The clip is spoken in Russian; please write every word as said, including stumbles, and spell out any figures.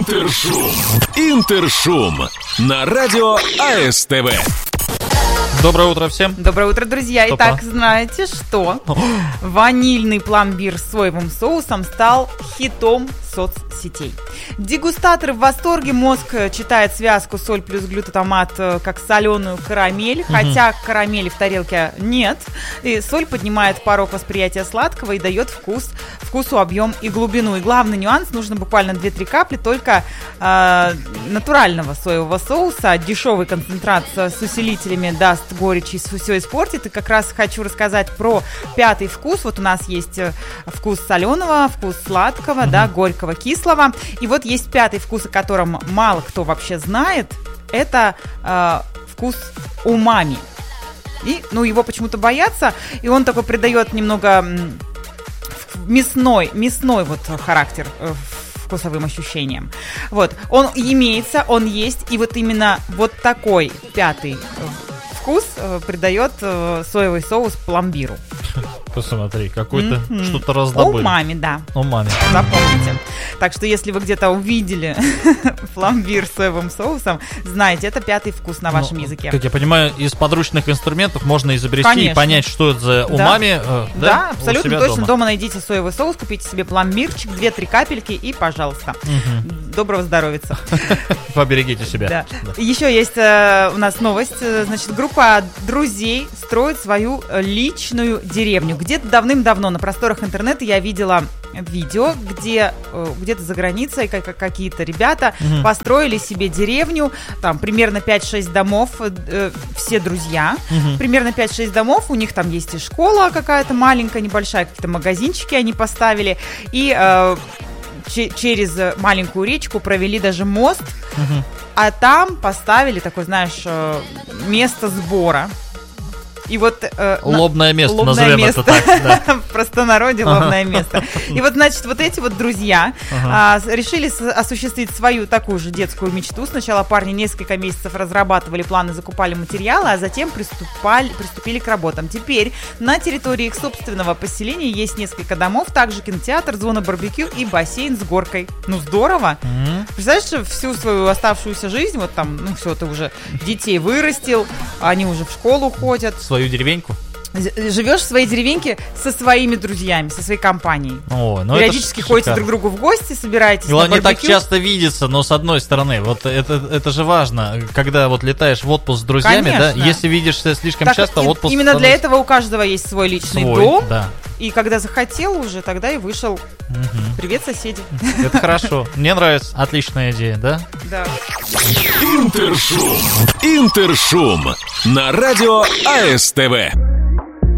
Интершум. Интершум. На радио АСТВ. Доброе утро всем. Доброе утро, друзья. Опа. Итак, знаете что? Ванильный пломбир с соевым соусом стал хитом соцсетей. Дегустаторы в восторге. Мозг читает связку соль плюс глютамат как соленую карамель, угу. хотя карамели в тарелке нет. И соль поднимает порог восприятия сладкого и дает вкус, вкусу объем и глубину. И главный нюанс: нужно буквально две-три капли только э, натурального соевого соуса. Дешевый концентрат с усилителями даст горечь и все испортит. И как раз хочу рассказать про пятый вкус. Вот у нас есть вкус соленого, вкус сладкого, mm-hmm. да, горького, кислого. И вот есть пятый вкус, о котором мало кто вообще знает. Это э, вкус умами. И, ну, его почему-то боятся, и он такой придает немного мясной, мясной вот характер э, вкусовым ощущениям. Вот, он имеется, он есть, и вот именно вот такой пятый вкус э, придает э, соевый соус пломбиру. Посмотри, какой-то mm-hmm. что-то раздобыли. Умами, да. Умами. Запомните. Так что, если вы где-то увидели пломбир с соевым соусом, знайте, это пятый вкус на вашем ну, языке. Как я понимаю, из подручных инструментов можно изобрести Конечно. И понять, что это за умами. Да, э, да? да, абсолютно точно. Дома. дома найдите соевый соус, купите себе пломбирчик, две-три капельки и, пожалуйста. Угу. Доброго здоровья. Поберегите себя. Да. Да. Еще есть э, у нас новость. Значит, группа друзей строит свою личную деревню. Где-то давным-давно на просторах интернета я видела видео, где э, где-то за границей как, какие-то ребята угу. построили себе деревню, там примерно пять-шесть домов, э, все друзья, угу. примерно пять-шесть домов, у них там есть и школа какая-то маленькая, небольшая, какие-то магазинчики они поставили, и э, ч- через маленькую речку провели даже мост, угу. а там поставили такое, знаешь, э, место сбора. И вот, э, лобное место, лобное назовем место. это так. Да. В простонародье лобное место. И вот, значит, вот эти вот друзья ага. а, решили с- осуществить свою такую же детскую мечту. Сначала парни несколько месяцев разрабатывали планы, закупали материалы, а затем приступали, приступили к работам. Теперь на территории их собственного поселения есть несколько домов, также кинотеатр, зона барбекю и бассейн с горкой. Ну, здорово. Mm-hmm. Представляешь, всю свою оставшуюся жизнь, вот там, ну, все, ты уже детей вырастил, они уже в школу ходят. Свою деревеньку? Живешь в своей деревеньке со своими друзьями, со своей компанией. О, ну периодически ходите друг к другу в гости, собираетесь и на барбекю. Не так часто видится, но с одной стороны, вот это, это же важно, когда вот летаешь в отпуск с друзьями, конечно. Да, если видишься слишком так, часто, и, отпуск... Именно становится... для этого у каждого есть свой личный свой, дом, да. И когда захотел уже, тогда и вышел. Угу. Привет, соседи. Это хорошо, мне нравится, отличная идея, да? Да. Интершум. Интершум. На радио АСТВ.